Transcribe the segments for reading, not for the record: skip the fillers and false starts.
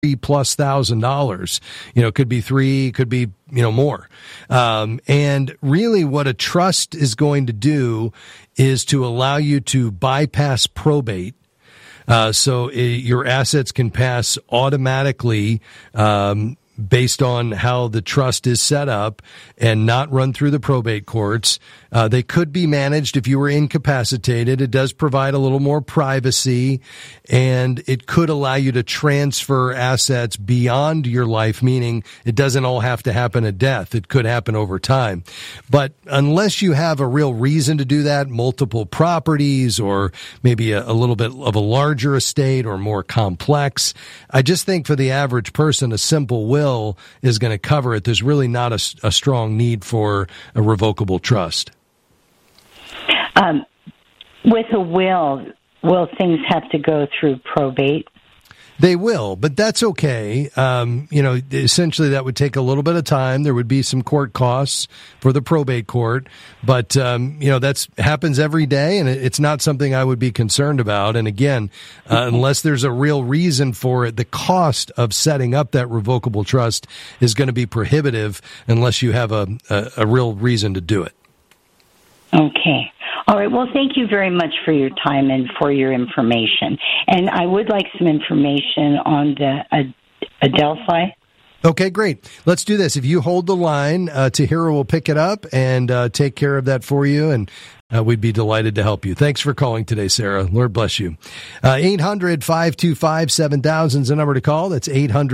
$3,000+. It could be three, could be, more. And really what a trust is going to do is to allow you to bypass probate. So your assets can pass automatically, based on how the trust is set up and not run through the probate courts. They could be managed if you were incapacitated. It does provide a little more privacy, and it could allow you to transfer assets beyond your life, meaning it doesn't all have to happen at death. It could happen over time. But unless you have a real reason to do that, multiple properties or maybe a little bit of a larger estate or more complex, I just think for the average person, a simple will is going to cover it. There's really not a strong need for a revocable trust. With a will things have to go through probate? They will, but that's okay. Essentially that would take a little bit of time. There would be some court costs for the probate court, but, that's happens every day, and it's not something I would be concerned about. And again, unless there's a real reason for it, the cost of setting up that revocable trust is going to be prohibitive unless you have a real reason to do it. Okay. All right. Well, thank you very much for your time and for your information. And I would like some information on the Adelphi. Okay, great. Let's do this. If you hold the line, Tahira will pick it up and take care of that for you, and we'd be delighted to help you. Thanks for calling today, Sarah. Lord bless you. 800-525-7000 is the number to call. That's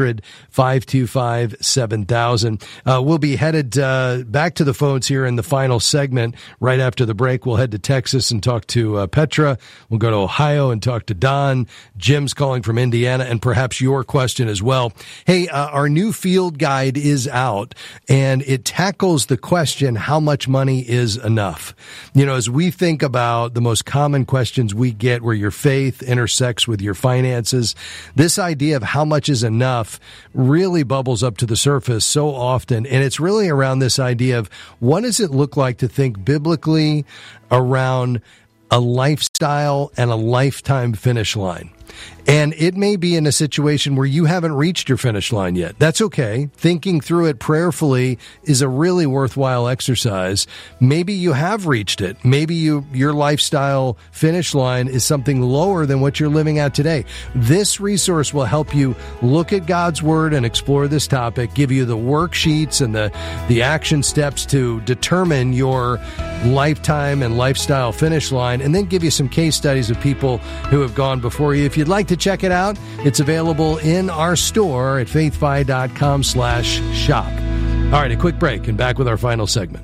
800-525-7000. We'll be headed back to the phones here in the final segment. Right after the break, we'll head to Texas and talk to Petra. We'll go to Ohio and talk to Don. Jim's calling from Indiana, and perhaps your question as well. Hey, our new field guide is out, and it tackles the question, how much money is enough? As we think about the most common questions we get where your faith intersects with your finances, this idea of how much is enough really bubbles up to the surface so often. And it's really around this idea of what does it look like to think biblically around a lifestyle and a lifetime finish line. And it may be in a situation where you haven't reached your finish line yet. That's okay. Thinking through it prayerfully is a really worthwhile exercise. Maybe you have reached it. Maybe your lifestyle finish line is something lower than what you're living at today. This resource will help you look at God's Word and explore this topic, give you the worksheets and the action steps to determine your lifetime and lifestyle finish line, and then give you some case studies of people who have gone before you. If you'd like to check it out, it's available in our store at faithfi.com/shop. All right, a quick break and back with our final segment.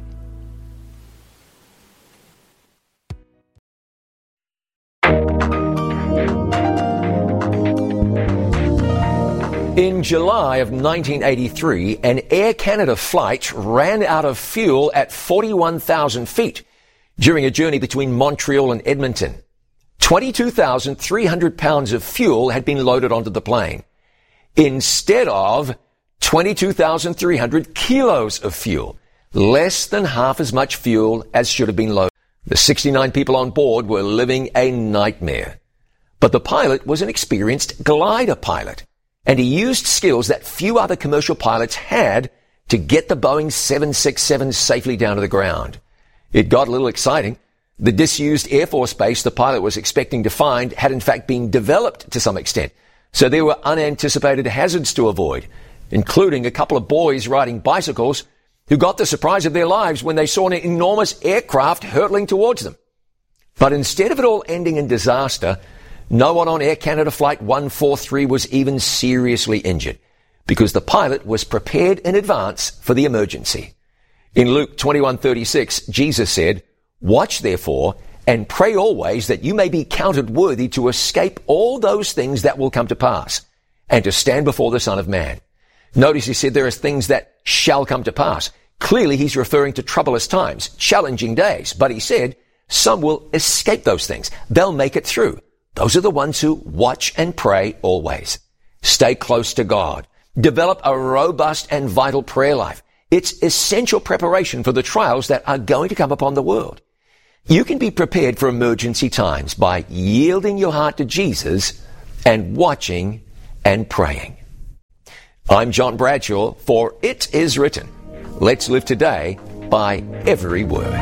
In July of 1983, an Air Canada flight ran out of fuel at 41,000 feet during a journey between Montreal and Edmonton. 22,300 pounds of fuel had been loaded onto the plane, instead of 22,300 kilos of fuel, less than half as much fuel as should have been loaded. The 69 people on board were living a nightmare. But the pilot was an experienced glider pilot, and he used skills that few other commercial pilots had to get the Boeing 767 safely down to the ground. It got a little exciting. The disused Air Force base the pilot was expecting to find had in fact been developed to some extent, so there were unanticipated hazards to avoid, including a couple of boys riding bicycles who got the surprise of their lives when they saw an enormous aircraft hurtling towards them. But instead of it all ending in disaster, no one on Air Canada Flight 143 was even seriously injured, because the pilot was prepared in advance for the emergency. In Luke 21:36, Jesus said, "Watch therefore, and pray always that you may be counted worthy to escape all those things that will come to pass, and to stand before the Son of Man." Notice he said there are things that shall come to pass. Clearly he's referring to troublous times, challenging days, but he said some will escape those things. They'll make it through. Those are the ones who watch and pray always. Stay close to God. Develop a robust and vital prayer life. It's essential preparation for the trials that are going to come upon the world. You can be prepared for emergency times by yielding your heart to Jesus and watching and praying. I'm John Bradshaw for It Is Written. Let's live today by every word.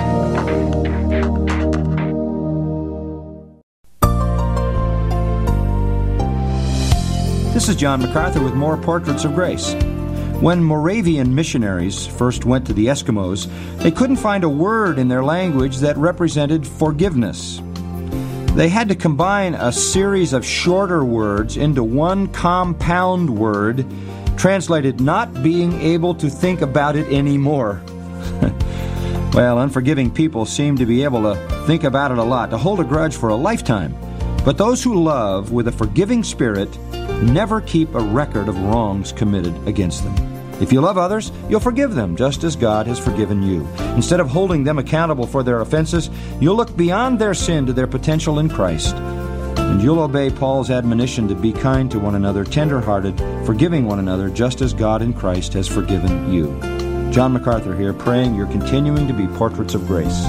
This is John MacArthur with more Portraits of Grace. When Moravian missionaries first went to the Eskimos, they couldn't find a word in their language that represented forgiveness. They had to combine a series of shorter words into one compound word, translated not being able to think about it anymore. Well, unforgiving people seem to be able to think about it a lot, to hold a grudge for a lifetime. But those who love with a forgiving spirit never keep a record of wrongs committed against them. If you love others, you'll forgive them just as God has forgiven you. Instead of holding them accountable for their offenses, you'll look beyond their sin to their potential in Christ. And you'll obey Paul's admonition to be kind to one another, tender-hearted, forgiving one another just as God in Christ has forgiven you. John MacArthur here, praying you're continuing to be portraits of grace.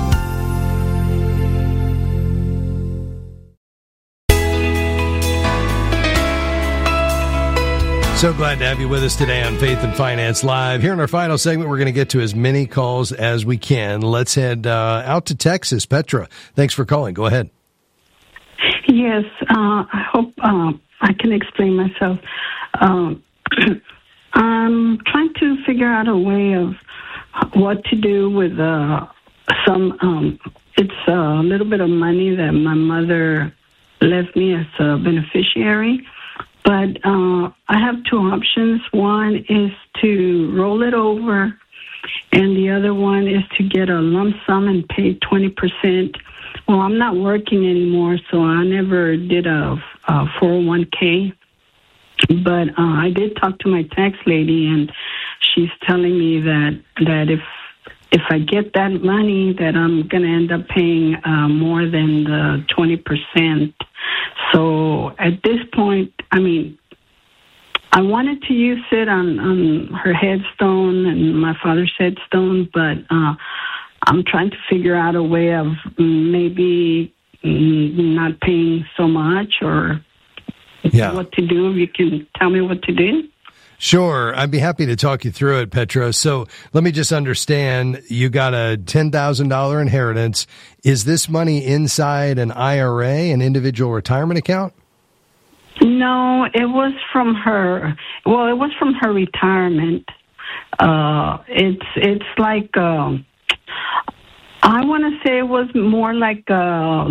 So glad to have you with us today on Faith and Finance Live. Here in our final segment, we're going to get to as many calls as we can. Let's head out to Texas. Petra, thanks for calling. Go ahead. Yes, I hope I can explain myself. I'm trying to figure out a way of what to do with it's a little bit of money that my mother left me as a beneficiary. But I have two options. One is to roll it over, and the other one is to get a lump sum and pay 20%. Well, I'm not working anymore, so I never did a 401k. But I did talk to my tax lady, and she's telling me that if I get that money, that I'm going to end up paying more than the 20%. So at this point, I mean, I wanted to use it on her headstone and my father's headstone, but I'm trying to figure out a way of maybe not paying so much or what to do. If you can tell me what to do. Sure. I'd be happy to talk you through it, Petra. So let me just understand, you got a $10,000 inheritance. Is this money inside an IRA, an individual retirement account? No, it was from her. Well, it was from her retirement. It's like, I want to say it was more like what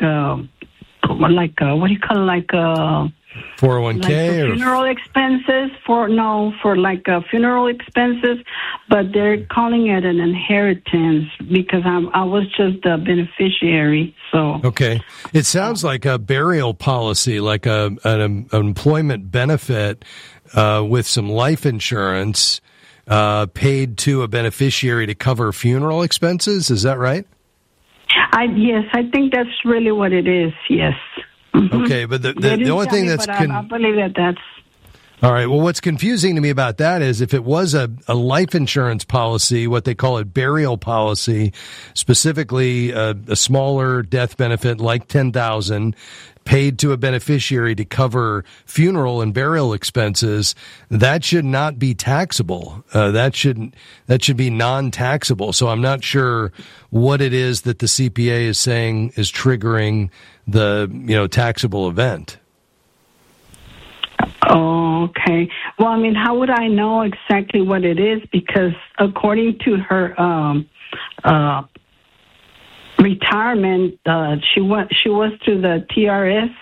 do you call it? Like 401k like or funeral expenses for funeral expenses, but they're calling it an inheritance because I was just a beneficiary. So okay, it sounds like a burial policy, like an employment benefit with some life insurance paid to a beneficiary to cover funeral expenses. Is that right? Yes, I think that's really what it is. Yes. Mm-hmm. Okay, but the only thing that's... I believe that's... All right, well, what's confusing to me about that is if it was a life insurance policy, what they call it, burial policy, specifically a smaller death benefit like $10,000 paid to a beneficiary to cover funeral and burial expenses, that should not be taxable. That should be non-taxable. So I'm not sure what it is that the CPA is saying is triggering the taxable event. Oh, okay. Well, I mean, how would I know exactly what it is? Because according to her retirement, she was through the TRS,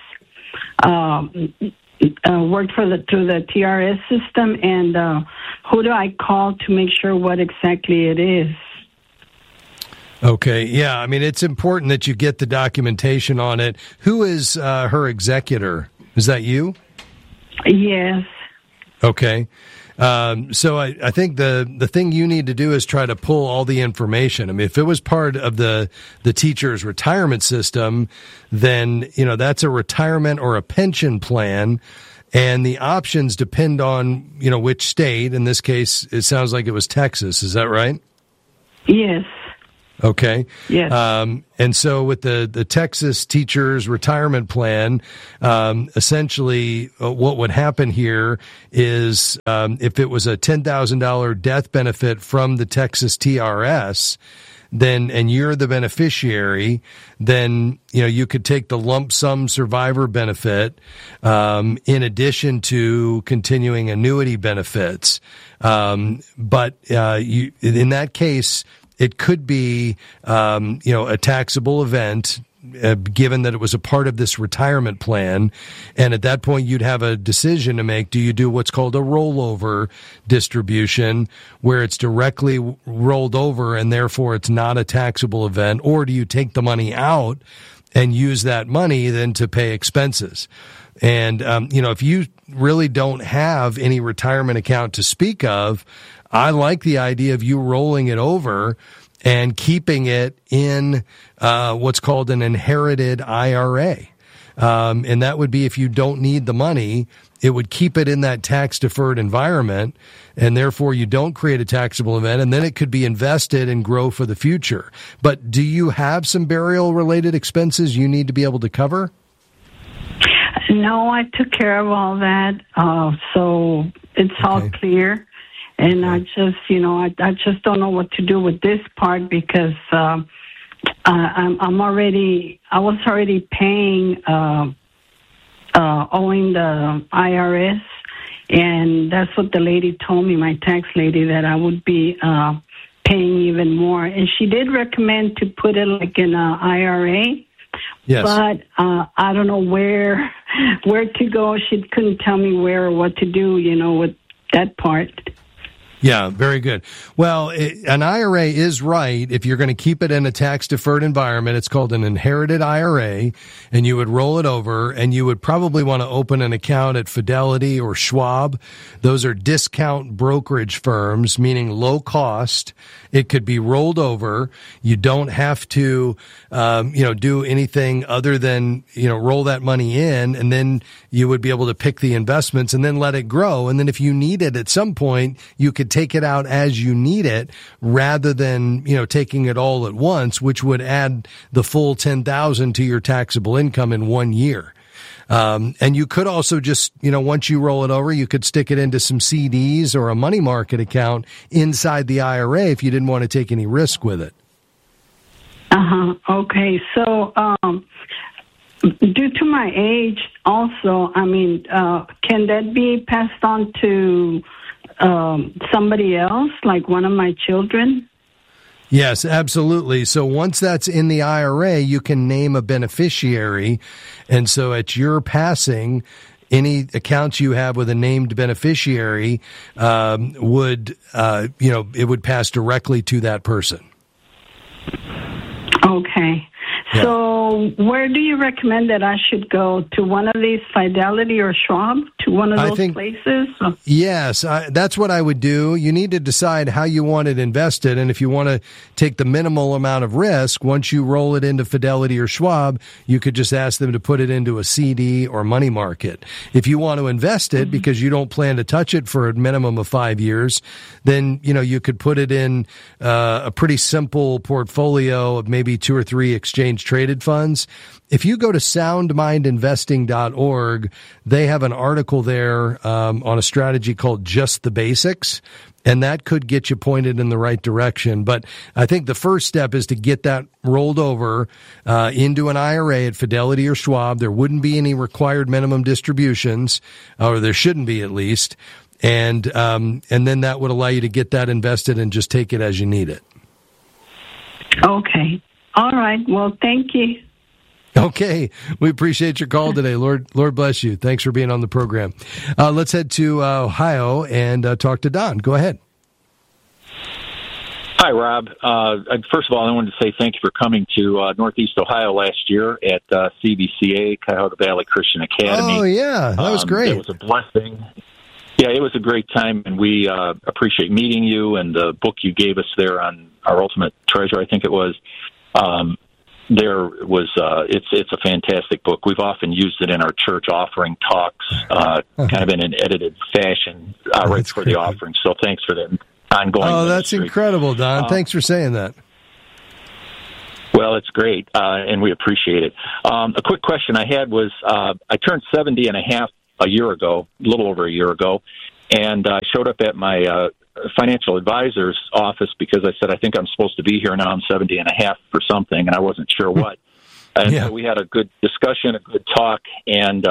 worked through the TRS system, and who do I call to make sure what exactly it is? Okay, yeah, I mean, it's important that you get the documentation on it. Who is her executor? Is that you? Yes. Okay. So I think the thing you need to do is try to pull all the information. I mean, if it was part of the teacher's retirement system, then, that's a retirement or a pension plan, and the options depend on, which state. In this case, it sounds like it was Texas. Is that right? Yes. Okay. Yes. And so with the Texas Teachers Retirement Plan, essentially what would happen here is if it was a $10,000 death benefit from the Texas TRS, then, and you're the beneficiary, then, you could take the lump sum survivor benefit, in addition to continuing annuity benefits. But in that case, it could be, a taxable event, given that it was a part of this retirement plan. And at that point, you'd have a decision to make. Do you do what's called a rollover distribution, where it's directly rolled over and therefore it's not a taxable event? Or do you take the money out and use that money then to pay expenses? And, if you really don't have any retirement account to speak of, I like the idea of you rolling it over and keeping it in what's called an inherited IRA. And that would be, if you don't need the money, it would keep it in that tax-deferred environment, and therefore you don't create a taxable event, and then it could be invested and grow for the future. But do you have some burial-related expenses you need to be able to cover? No, I took care of all that, so it's all clear. And I just, I just don't know what to do with this part, because I was already paying, owing the IRS, and that's what the lady told me, my tax lady, that I would be paying even more. And she did recommend to put it like in an IRA. Yes. But I don't know where to go. She couldn't tell me where or what to do, with that part. Yeah, very good. Well, an IRA is right. If you're going to keep it in a tax-deferred environment, it's called an inherited IRA, and you would roll it over, and you would probably want to open an account at Fidelity or Schwab. Those are discount brokerage firms, meaning low cost. It could be rolled over. You don't have to, do anything other than, roll that money in, and then you would be able to pick the investments and then let it grow. And then if you need it at some point, you could take it out as you need it, rather than, taking it all at once, which would add the full $10,000 to your taxable income in 1 year. And you could also just, once you roll it over, you could stick it into some CDs or a money market account inside the IRA if you didn't want to take any risk with it. Okay. So, due to my age also, can that be passed on to somebody else, like one of my children? Yes, absolutely. So once that's in the IRA, you can name a beneficiary. And so at your passing, any accounts you have with a named beneficiary would pass directly to that person. Okay. Yeah. So where do you recommend that I should go? To one of these, Fidelity or Schwab? To one of those places? Yes, that's what I would do. You need to decide how you want it invested. And if you want to take the minimal amount of risk, once you roll it into Fidelity or Schwab, you could just ask them to put it into a CD or money market. If you want to invest it because you don't plan to touch it for a minimum of 5 years, then, you could put it in a pretty simple portfolio of maybe 2 or 3 exchange traded funds. If you go to soundmindinvesting.org, they have an article there on a strategy called Just the Basics, and that could get you pointed in the right direction. But I think the first step is to get that rolled over into an IRA at Fidelity or Schwab. There wouldn't be any required minimum distributions, or there shouldn't be at least, and then that would allow you to get that invested and just take it as you need it. Okay. All right. Well, thank you. Okay. We appreciate your call today. Lord bless you. Thanks for being on the program. Let's head to Ohio and talk to Don. Go ahead. Hi, Rob. First of all, I wanted to say thank you for coming to Northeast Ohio last year at CVCA, Cuyahoga Valley Christian Academy. Oh, yeah. That was great. It was a blessing. Yeah, it was a great time, and we appreciate meeting you, and the book you gave us there on Our Ultimate Treasure, I think it was. It's a fantastic book. We've often used it in our church offering talks, kind of in an edited fashion, right for the offering. So thanks for that ongoing. Oh, that's incredible, Don. Thanks for saying that. Well, it's great, and we appreciate it. A quick question I had was, I turned 70 and a half a little over a year ago, and I showed up at my financial advisor's office because I said, I think I'm supposed to be here now. I'm 70 and a half for something, and I wasn't sure what. And so we had a good discussion, a good talk, and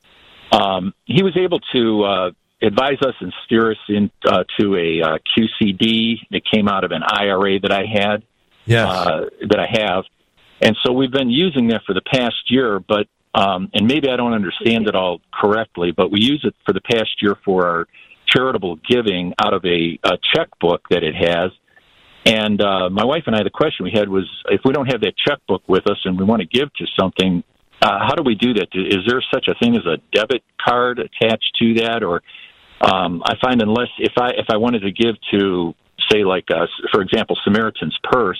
he was able to advise us and steer us into a QCD that came out of an IRA that I had, that I have. And so we've been using that for the past year, but and maybe I don't understand it all correctly, but we use it for the past year for our charitable giving out of a checkbook that it has. And my wife and I, the question we had was, if we don't have that checkbook with us and we want to give to something, how do we do that? Is there such a thing as a debit card attached to that? Or I find unless if I wanted to give to, say, like, for example, Samaritan's Purse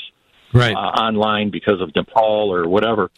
online because of Nepal or whatever,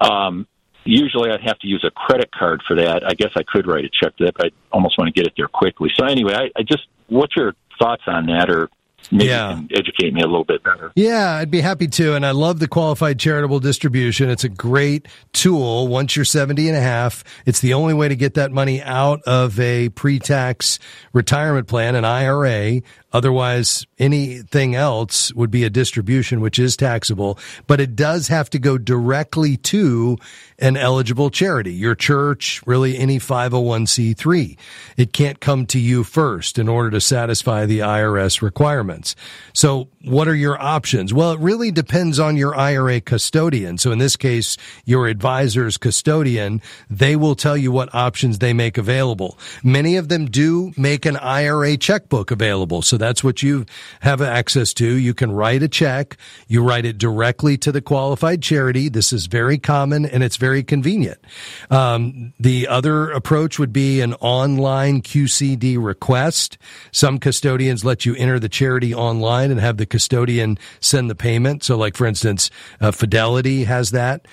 usually I'd have to use a credit card for that. I guess I could write a check to that, but I almost want to get it there quickly. So anyway, I just, what's your thoughts on that, or maybe you can educate me a little bit better? Yeah, I'd be happy to. And I love the qualified charitable distribution. It's a great tool. Once you're 70 and a half, it's the only way to get that money out of a pre-tax retirement plan, an IRA. Otherwise, anything else would be a distribution, which is taxable, but it does have to go directly to an eligible charity, your church, really any 501c3. It can't come to you first in order to satisfy the IRS requirements. So what are your options? Well, it really depends on your IRA custodian. So in this case, your advisor's custodian, they will tell you what options they make available. Many of them do make an IRA checkbook available. So that's what you have access to. You can write a check. You write it directly to the qualified charity. This is very common and it's very convenient. The other approach would be an online QCD request. Some custodians let you enter the charity online and have the custodian send the payment. So like, for instance, Fidelity has that.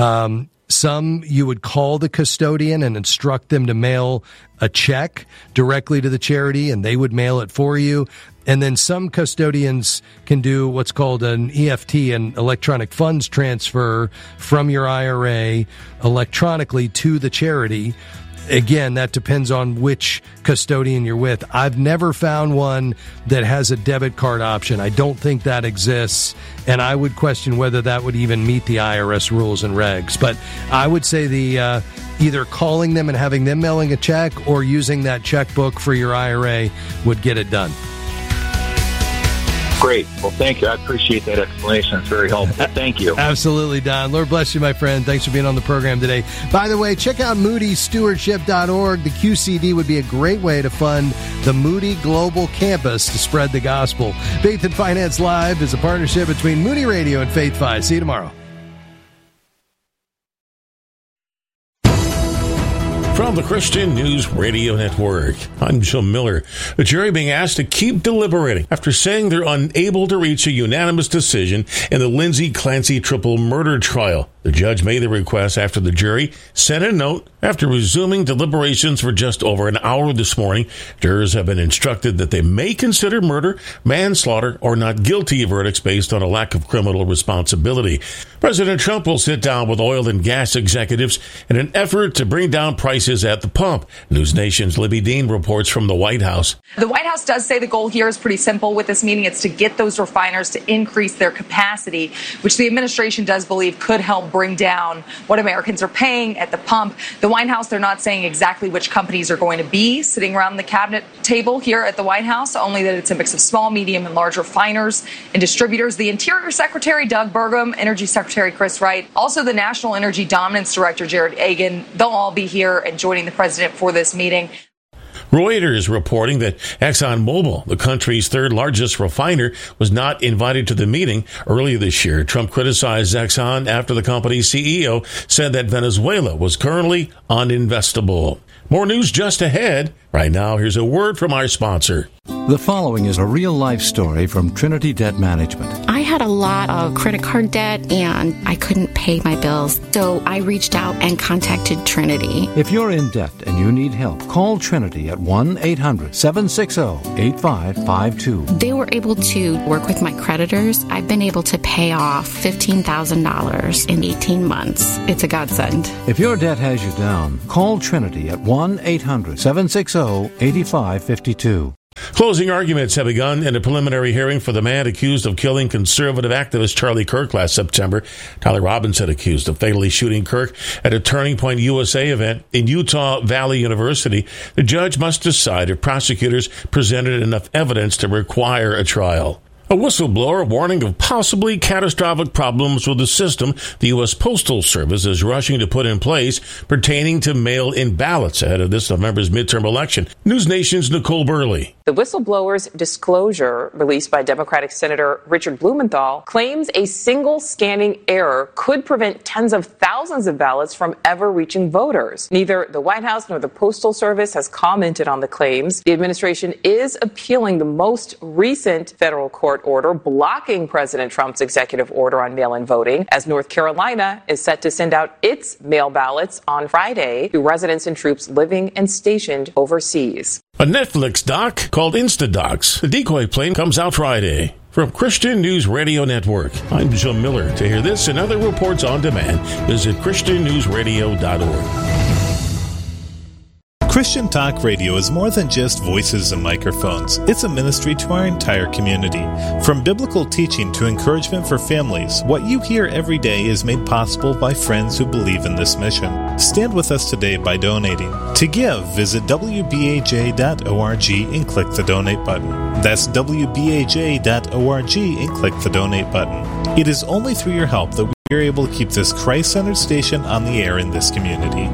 Some you would call the custodian and instruct them to mail a check directly to the charity, and they would mail it for you. And then some custodians can do what's called an EFT, an electronic funds transfer, from your IRA electronically to the charity. Again, that depends on which custodian you're with. I've never found one that has a debit card option. I don't think that exists, and I would question whether that would even meet the IRS rules and regs. But I would say the either calling them and having them mailing a check or using that checkbook for your IRA would get it done. Great. Well, thank you. I appreciate that explanation. It's very helpful. Thank you. Absolutely, Don. Lord bless you, my friend. Thanks for being on the program today. By the way, check out moodystewardship.org. The QCD would be a great way to fund the Moody Global Campus to spread the gospel. Faith and Finance Live is a partnership between Moody Radio and Faith Fi. See you tomorrow. From the Christian News Radio Network, I'm Jim Miller. The jury being asked to keep deliberating after saying they're unable to reach a unanimous decision in the Lindsay Clancy triple murder trial. The judge made the request after the jury sent a note after resuming deliberations for just over an hour this morning. Jurors have been instructed that they may consider murder, manslaughter, or not guilty verdicts based on a lack of criminal responsibility. President Trump will sit down with oil and gas executives in an effort to bring down prices at the pump. News Nation's Libby Dean reports from the White House. The White House does say the goal here is pretty simple with this meeting. It's to get those refiners to increase their capacity, which the administration does believe could help bring down what Americans are paying at the pump. The White House, they're not saying exactly which companies are going to be sitting around the cabinet table here at the White House, only that it's a mix of small, medium, and large refiners and distributors. The Interior Secretary, Doug Burgum, Energy Secretary Chris Wright, also the National Energy Dominance Director, Jared Agan, they'll all be here and joining the president for this meeting. Reuters reporting that ExxonMobil, the country's third largest refiner, was not invited to the meeting earlier this year. Trump criticized Exxon after the company's CEO said that Venezuela was currently uninvestable. More news just ahead. Right now, here's a word from our sponsor. The following is a real-life story from Trinity Debt Management. I had a lot of credit card debt, and I couldn't pay pay my bills. So I reached out and contacted Trinity. If you're in debt and you need help, call Trinity at 1-800-760-8552. They were able to work with my creditors. I've been able to pay off $15,000 in 18 months. It's a godsend. If your debt has you down, call Trinity at 1-800-760-8552. Closing arguments have begun in a preliminary hearing for the man accused of killing conservative activist Charlie Kirk last September. Tyler Robinson accused of fatally shooting Kirk at a Turning Point USA event in Utah Valley University. The judge must decide if prosecutors presented enough evidence to require a trial. A whistleblower warning of possibly catastrophic problems with the system the U.S. Postal Service is rushing to put in place pertaining to mail-in ballots ahead of this November's midterm election. News Nation's Nicole Burley. The whistleblower's disclosure, released by Democratic Senator Richard Blumenthal, claims a single scanning error could prevent tens of thousands of ballots from ever reaching voters. Neither the White House nor the Postal Service has commented on the claims. The administration is appealing the most recent federal court order blocking President Trump's executive order on mail-in voting, as North Carolina is set to send out its mail ballots on Friday to residents and troops living and stationed overseas. A Netflix doc called Instadocs. The Decoy Plane comes out Friday. From Christian News Radio Network, I'm Jim Miller. To hear this and other reports on demand, visit ChristianNewsRadio.org. Christian Talk Radio is more than just voices and microphones. It's a ministry to our entire community. From biblical teaching to encouragement for families, what you hear every day is made possible by friends who believe in this mission. Stand with us today by donating. To give, visit WBAJ.org and click the donate button. That's WBAJ.org and click the donate button. It is only through your help that we are able to keep this Christ-centered station on the air in this community.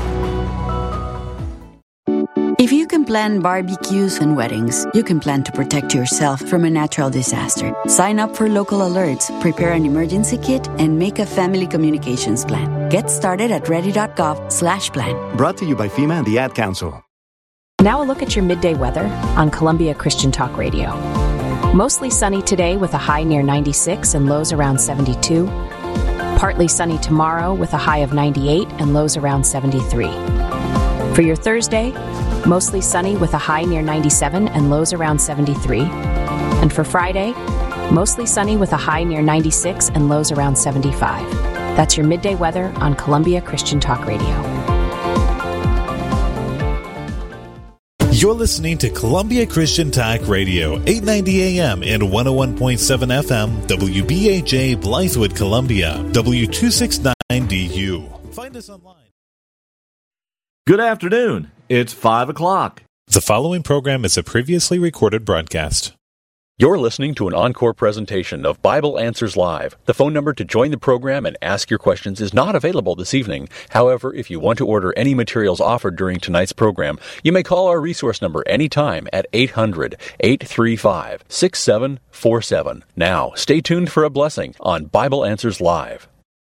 If you can plan barbecues and weddings, you can plan to protect yourself from a natural disaster. Sign up for local alerts, prepare an emergency kit, and make a family communications plan. Get started at ready.gov/plan. Brought to you by FEMA and the Ad Council. Now a look at your midday weather on Columbia Christian Talk Radio. Mostly sunny today with a high near 96 and lows around 72. Partly sunny tomorrow with a high of 98 and lows around 73. For your Thursday, mostly sunny with a high near 97 and lows around 73. And for Friday, mostly sunny with a high near 96 and lows around 75. That's your midday weather on Columbia Christian Talk Radio. You're listening to Columbia Christian Talk Radio, 890 AM and 101.7 FM, WBAJ Blythewood, Columbia, W269DU. Find us online. Good afternoon. It's 5 o'clock. The following program is a previously recorded broadcast. You're listening to an encore presentation of Bible Answers Live. The phone number to join the program and ask your questions is not available this evening. However, if you want to order any materials offered during tonight's program, you may call our resource number anytime at 800-835-6747. Now, stay tuned for a blessing on Bible Answers Live.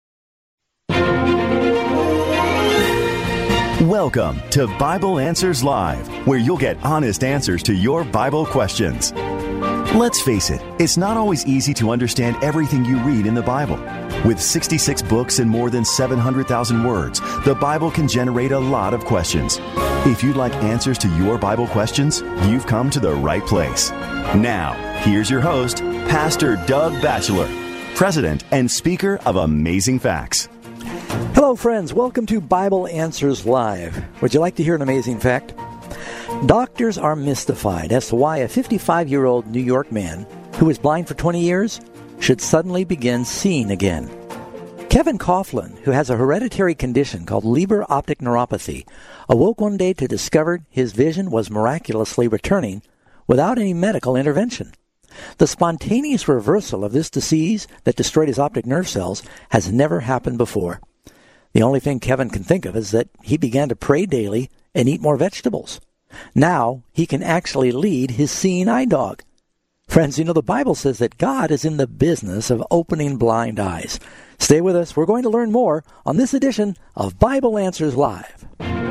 Welcome to Bible Answers Live, where you'll get honest answers to your Bible questions. Let's face it, it's not always easy to understand everything you read in the Bible. With 66 books and more than 700,000 words, the Bible can generate a lot of questions. If you'd like answers to your Bible questions, you've come to the right place. Now, here's your host, Pastor Doug Batchelor, President and Speaker of Amazing Facts. Hello, friends. Welcome to Bible Answers Live. Would you like to hear an amazing fact? Doctors are mystified as to why a 55-year-old New York man who was blind for 20 years should suddenly begin seeing again. Kevin Coughlin, who has a hereditary condition called Leber optic neuropathy, awoke one day to discover his vision was miraculously returning without any medical intervention. The spontaneous reversal of this disease that destroyed his optic nerve cells has never happened before. The only thing Kevin can think of is that he began to pray daily and eat more vegetables. Now he can actually lead his seeing eye dog. Friends, you know, the Bible says that God is in the business of opening blind eyes. Stay with us. We're going to learn more on this edition of Bible Answers Live.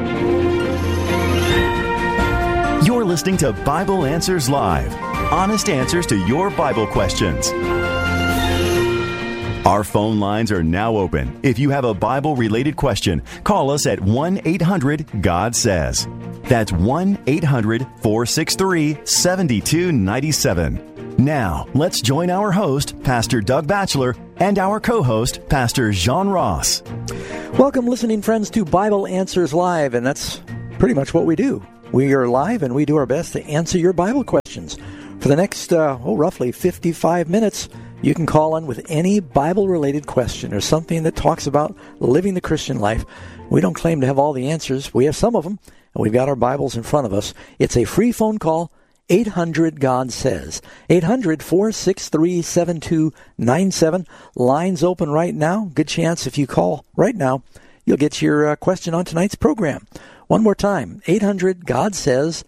You're listening to Bible Answers Live. Honest answers to your Bible questions. Our phone lines are now open. If you have a Bible-related question, call us at 1-800-GOD-SAYS. That's 1-800-463-7297. Now, let's join our host, Pastor Doug Batchelor, and our co-host, Pastor John Ross. Welcome, listening friends, to Bible Answers Live, and that's pretty much what we do. We are live, and we do our best to answer your Bible questions. For the next, roughly 55 minutes, you can call in with any Bible-related question or something that talks about living the Christian life. We don't claim to have all the answers. We have some of them, and we've got our Bibles in front of us. It's a free phone call, 800-GOD-SAYS. 800-463-7297. Lines open right now. Good chance if you call right now, you'll get your question on tonight's program. One more time, 800-GOD-SAYS.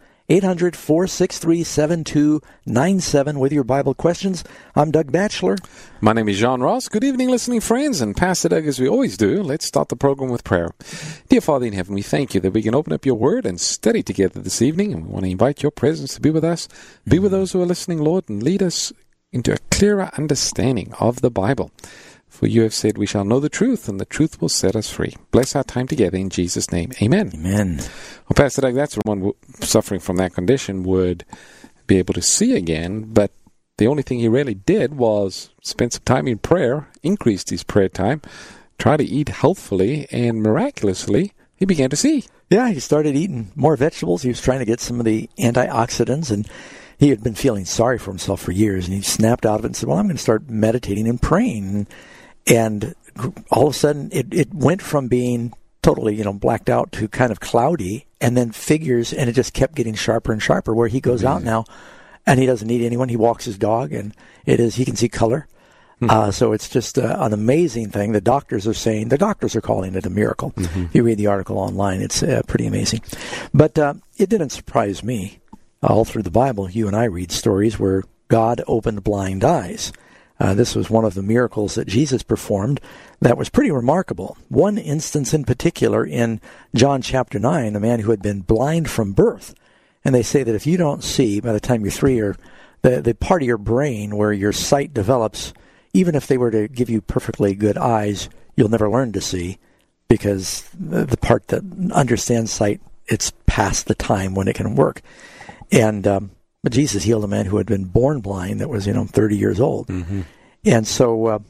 800-463-7297 with your Bible questions. I'm Doug Batchelor. My name is John Ross. Good evening, listening friends. And Pastor Doug, as we always do, let's start the program with prayer. Dear Father in heaven, we thank you that we can open up your word and study together this evening. And we want to invite your presence to be with us, be with those who are listening, Lord, and lead us into a clearer understanding of the Bible. For you have said we shall know the truth, and the truth will set us free. Bless our time together in Jesus' name. Amen. Amen. Well, Pastor Doug, that's one suffering from that condition would be able to see again, but the only thing he really did was spend some time in prayer, increased his prayer time, try to eat healthfully, and miraculously, he began to see. Yeah, he started eating more vegetables. He was trying to get some of the antioxidants, and he had been feeling sorry for himself for years, and he snapped out of it and said, well, I'm going to start meditating and praying. And all of a sudden, it went from being totally, blacked out to kind of cloudy, and then figures, and it just kept getting sharper and sharper, where he goes out now, and he doesn't need anyone. He walks his dog, and he can see color. So it's just an amazing thing. The doctors are calling it a miracle. Mm-hmm. If you read the article online, it's pretty amazing. But it didn't surprise me. All through the Bible, you and I read stories where God opened blind eyes. This was one of the miracles that Jesus performed that was pretty remarkable. One instance in particular in John chapter 9, a man who had been blind from birth. And they say that if you don't see by the time you're 3, or the part of your brain where your sight develops, even if they were to give you perfectly good eyes, you'll never learn to see, because the part that understands sight, it's past the time when it can work. And but Jesus healed a man who had been born blind that was, 30 years old. Mm-hmm. And so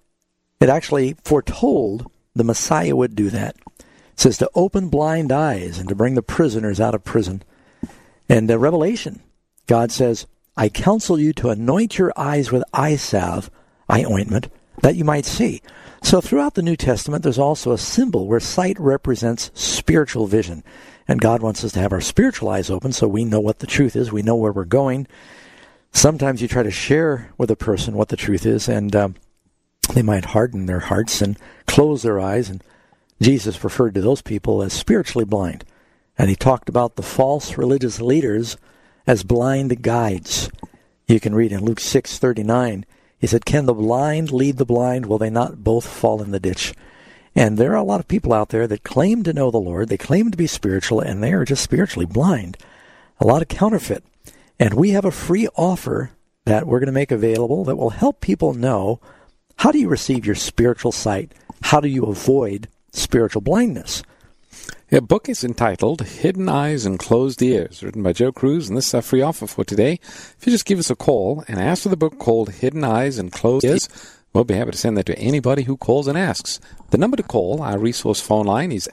it actually foretold the Messiah would do that. It says to open blind eyes and to bring the prisoners out of prison. And Revelation, God says, I counsel you to anoint your eyes with eye ointment, that you might see. So throughout the New Testament, there's also a symbol where sight represents spiritual vision. And God wants us to have our spiritual eyes open so we know what the truth is. We know where we're going. Sometimes you try to share with a person what the truth is, and they might harden their hearts and close their eyes. And Jesus referred to those people as spiritually blind. And he talked about the false religious leaders as blind guides. You can read in Luke 6:39. He said, can the blind lead the blind? Will they not both fall in the ditch? And there are a lot of people out there that claim to know the Lord, they claim to be spiritual, and they are just spiritually blind. A lot of counterfeit. And we have a free offer that we're going to make available that will help people know, how do you receive your spiritual sight? How do you avoid spiritual blindness? The book is entitled Hidden Eyes and Closed Ears, written by Joe Cruz, and this is a free offer for today. If you just give us a call and ask for the book called Hidden Eyes and Closed Ears, we'll be happy to send that to anybody who calls and asks. The number to call, our resource phone line, is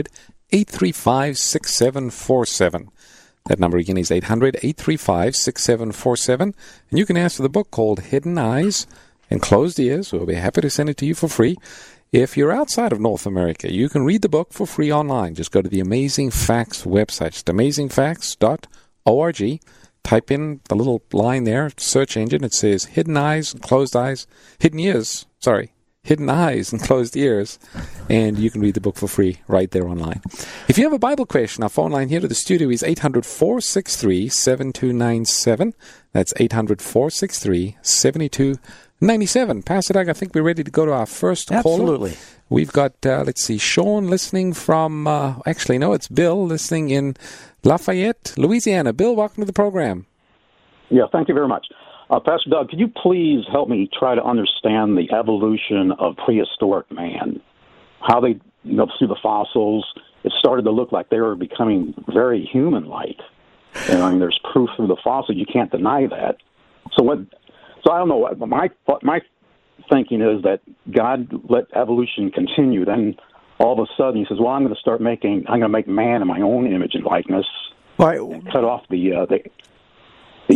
800-835-6747. That number again is 800-835-6747. And you can ask for the book called Hidden Eyes and Closed Ears. We'll be happy to send it to you for free. If you're outside of North America, you can read the book for free online. Just go to the Amazing Facts website. It's amazingfacts.org. Type in the little line there, search engine. It says Hidden Eyes and Closed Eyes, Hidden Eyes and Closed Ears, and you can read the book for free right there online. If you have a Bible question, our phone line here to the studio is 800-463-7297. That's 800-463-7297. Pastor Doug, I think we're ready to go to our first caller. Absolutely. We've got, Sean listening from, it's Bill listening in Lafayette, Louisiana. Bill, welcome to the program. Yeah, thank you very much. Pastor Doug, could you please help me try to understand the evolution of prehistoric man? How they, through the fossils, it started to look like they were becoming very human-like. And I mean, there's proof through the fossil; you can't deny that. So I don't know. My thinking is that God let evolution continue. Then all of a sudden, He says, "Well, I'm going to make man in my own image and likeness." Right. Cut off the